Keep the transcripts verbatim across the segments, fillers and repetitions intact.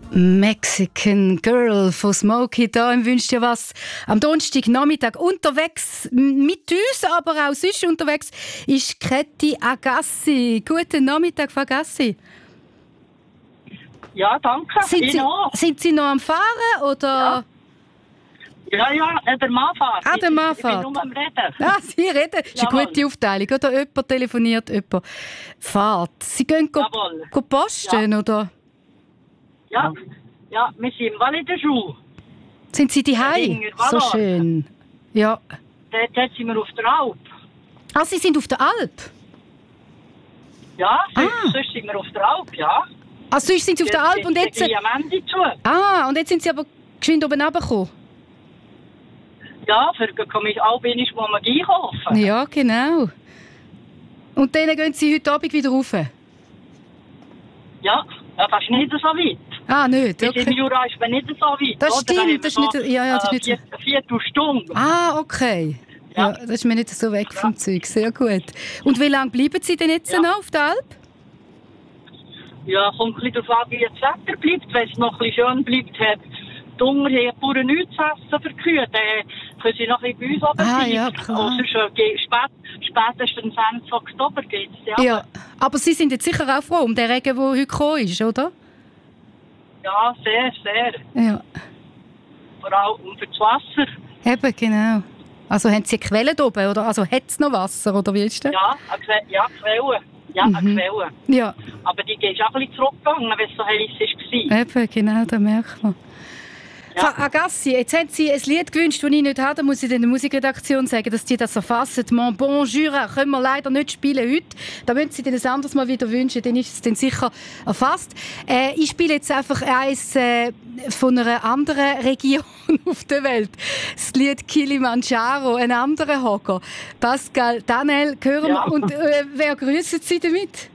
Mexican Girl von Smokey da im «Wünsch dir was» am Donnerstagnachmittag unterwegs mit uns, aber auch sonst unterwegs ist Keti Agassi. Guten Nachmittag, Frau Agassi. Ja, danke. Sind Sie, sind Sie noch am Fahren oder? Ja, ja, ja der Mann fährt. Ah, der Mann ich, ich bin fährt. nur am Reden. Ah, Sie reden. Das ist eine gute Aufteilung, oder? Jemand telefoniert, jemand fährt. Sie gehen go, go posten, ja. oder? Ja, ja, wir sind im Val de Joux. Sind Sie daheim? So schön. Ja. Dort, dort sind wir auf der Alp. Ah, Sie sind auf der Alp? Ja, sonst, ah. sonst sind wir auf der Alp, ja. Ah, sonst sind Sie auf der Alp und jetzt... am Ende zu. Ah, und jetzt sind Sie aber geschwind oben runtergekommen? Ja, für komme ich auch wenig, wo man einkaufen. Ja, genau. Und dann gehen Sie heute Abend wieder rauf? Ja, das ist nicht so weit. Ah, nicht? Okay. Im Jura ist man nicht so weit. Das oder? stimmt. Das ist nicht, ja, ja, das ist nicht so. Eine Viertelstunde. Ah, okay. Ja. ja, das ist mir nicht so weg vom ja. Zeug. Sehr gut. Und wie lange bleiben Sie denn jetzt ja. noch auf der Alp? Ja, kommt ein bisschen darauf an, wie das Wetter bleibt. Wenn es noch ein bisschen schön bleibt, hat die Hunger hier Bauern nichts zu essen für die Kühe. Dann können sie noch ein bisschen bei uns ah, runterziehen. Ja, klar. Oder schon spät, spätestens Ende Oktober geht es ja. Ja, aber Sie sind jetzt sicher auch froh um den Regen, der heute gekommen ist, oder? Ja, sehr, sehr. Ja. Vor allem für das Wasser. Eben, genau. Also haben Sie eine Quelle oben, oder? Also hat es noch Wasser, oder wie ist das? Ja, eine Que- ja Quelle. Ja, mhm. eine Quelle. Ja. Aber die ist auch ein bisschen zurückgegangen, wenn es so heiß war. Eben, genau, das merkt man. Ja. Frau Agassi, jetzt haben Sie ein Lied gewünscht, das ich nicht habe. Da muss ich in der Musikredaktion sagen, dass die das erfassen. «Mon bon Jura» können wir leider nicht spielen heute. Da müssen Sie dann ein anderes Mal wieder wünschen, dann ist es dann sicher erfasst. Äh, ich spiele jetzt einfach eins äh, von einer anderen Region auf der Welt. Das Lied «Kilimanjaro», ein anderer Hocker. Pascal, Daniel, hören ja. wir. Und äh, wer grüßen Sie damit?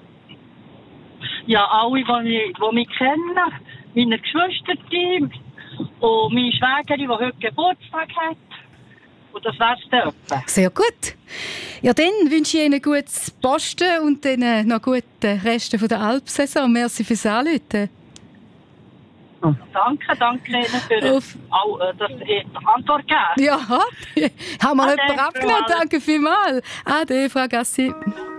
Ja, alle, die, die mich kennen. Meine Geschwister, und meine Schwägerin, die heute Geburtstag hat. Und das wär's dann. Sehr gut. Ja, dann wünsche ich Ihnen gutes Posten und dann noch guten Rest der Alpsaison. Merci fürs Anrufen. Oh. Danke, danke Ihnen für Auf. auch, äh, das, die Antwort gegeben. Ja, haben wir Ade, jemanden abgenommen. Danke vielmals. Ade, Frau Agassi.